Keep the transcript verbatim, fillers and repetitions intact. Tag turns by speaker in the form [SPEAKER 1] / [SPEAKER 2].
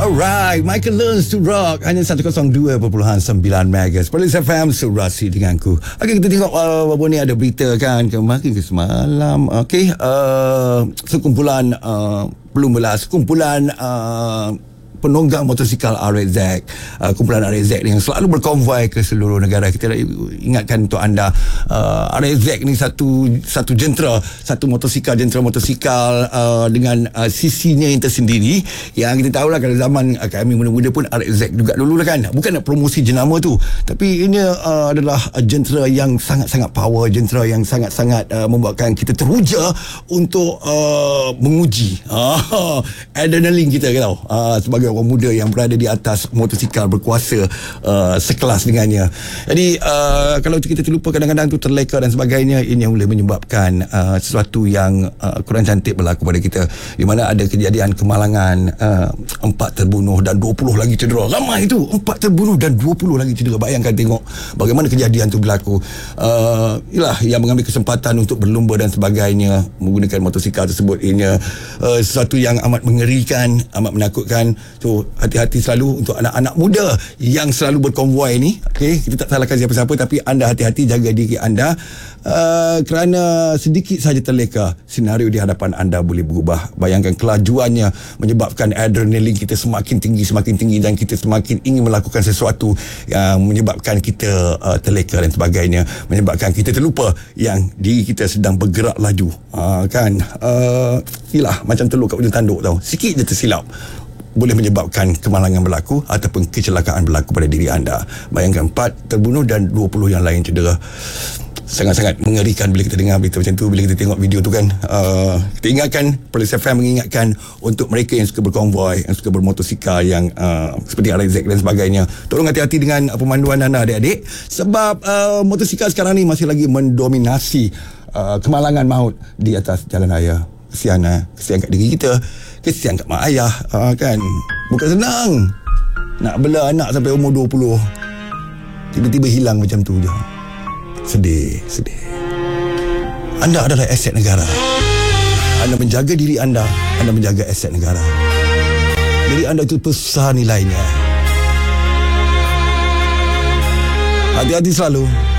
[SPEAKER 1] Alright, Michael Learns to Rock hanya seratus dua perpuluhan sembilan megahertz. Police F M, Surasi denganku. Okey, kita tengok uh, apa ni ada berita kan kemarin ke semalam. Okey, uh, sekumpulan uh, belum belas sekumpulan uh, penunggang motosikal R Z Z, uh, kumpulan R Z Z yang selalu berkonvoi ke seluruh negara. Kita ingatkan untuk anda, uh, R Z Z ni satu satu jentera, satu motosikal, jentera motosikal uh, dengan uh, sisinya yang tersendiri. Yang kita tahulah kalau zaman uh, kami muda-muda pun R Z Z juga dulu lah kan. Bukan nak promosi jenama tu, tapi ini uh, adalah uh, jentera yang sangat-sangat power, jentera yang sangat-sangat uh, membuatkan kita teruja untuk uh, menguji uh, adrenalin kita kan, uh, sebagai orang muda yang berada di atas motosikal berkuasa uh, sekelas dengannya. Jadi uh, kalau kita terlupa kadang-kadang tu terleka dan sebagainya, ini yang boleh menyebabkan uh, sesuatu yang uh, kurang cantik berlaku pada kita, di mana ada kejadian kemalangan, uh, empat terbunuh dan dua puluh lagi cedera. Ramai itu, empat terbunuh dan dua puluh lagi cedera. Bayangkan tengok bagaimana kejadian tu berlaku. Uh, ialah yang mengambil kesempatan untuk berlumba dan sebagainya menggunakan motosikal tersebut. Ini uh, sesuatu yang amat mengerikan, amat menakutkan. So hati-hati selalu untuk anak-anak muda yang selalu berkonvoi ni. Okey, kita tak salahkan siapa-siapa, tapi anda hati-hati, jaga diri anda, uh, kerana sedikit saja terleka, senario di hadapan anda boleh berubah. Bayangkan kelajuannya menyebabkan adrenalin kita semakin tinggi, semakin tinggi, dan kita semakin ingin melakukan sesuatu yang menyebabkan kita uh, terleka dan sebagainya, menyebabkan kita terlupa yang diri kita sedang bergerak laju. Uh, kan uh, Yelah, macam telur kat ujung tanduk tau, sikit je tersilap boleh menyebabkan kemalangan berlaku ataupun kecelakaan berlaku pada diri anda. Bayangkan empat terbunuh dan dua puluh yang lain cedera. Sangat-sangat mengerikan bila kita dengar berita macam tu, bila kita tengok video tu kan. Uh, kita ingatkan, Police F M mengingatkan untuk mereka yang suka berkonvoi, yang suka bermotosikal, yang uh, seperti R Z Z dan sebagainya, tolong hati-hati dengan uh, pemanduan anda adik-adik, sebab uh, motosikal sekarang ni masih lagi mendominasi uh, kemalangan maut di atas jalan raya. Kesian eh? Kesian kat diri kita, kesian kat mak ayah, uh, kan. Bukan senang nak bela anak sampai umur dua puluh, tiba-tiba hilang macam tu je. Sedih, sedih. Anda adalah aset negara. Anda menjaga diri anda, anda menjaga aset negara. Diri anda itu besar nilainya. Hati-hati selalu.